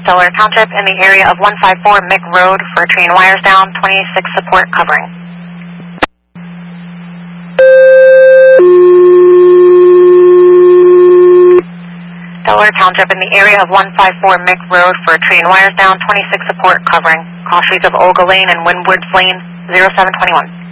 Delaware Township in the area of 154 Mick Road for train wires down, 26 support covering. Delaware Township in the area of 154 Mick Road for train wires down, 26 support covering. Cross streets of Olga Lane and Windward Lane, 0721.